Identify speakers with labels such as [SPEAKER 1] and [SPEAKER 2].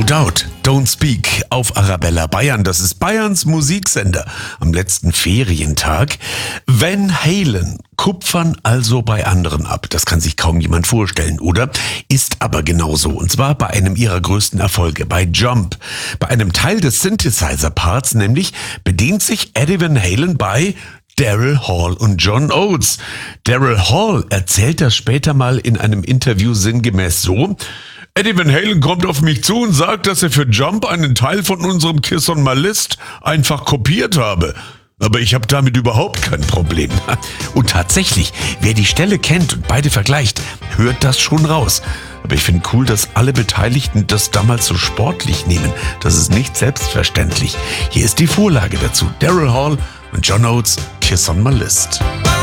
[SPEAKER 1] Doubt, Don't Speak auf Arabella Bayern. Das ist Bayerns Musiksender am letzten Ferientag. Van Halen kupfern also bei anderen ab. Das kann sich kaum jemand vorstellen, oder? Ist aber genauso. Und zwar bei einem ihrer größten Erfolge, bei Jump. Bei einem Teil des Synthesizer-Parts nämlich bedient sich Eddie Van Halen bei Daryl Hall und John Oates. Daryl Hall erzählt das später mal in einem Interview sinngemäß so: Eddie Van Halen kommt auf mich zu und sagt, dass er für Jump einen Teil von unserem Kiss on My List einfach kopiert habe. Aber ich habe damit überhaupt kein Problem. Und tatsächlich, wer die Stelle kennt und beide vergleicht, hört das schon raus. Aber ich finde cool, dass alle Beteiligten das damals so sportlich nehmen. Das ist nicht selbstverständlich. Hier ist die Vorlage dazu. Daryl Hall und John Oates, Kiss on My List.